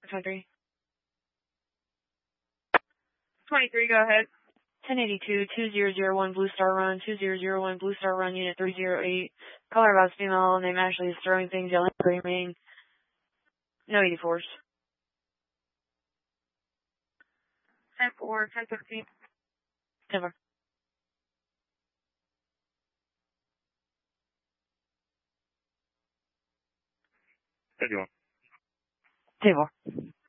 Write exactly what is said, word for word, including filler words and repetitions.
twenty-three. twenty-three, go ahead. ten eighty-two, two zero zero one Blue Star Run, two zero zero one Blue Star Run, Unit three zero eight. Caller about female, name Ashley is throwing things, yelling, screaming. No eighty-fours. ten four, ten fifteen. ten four. ten four. ten four.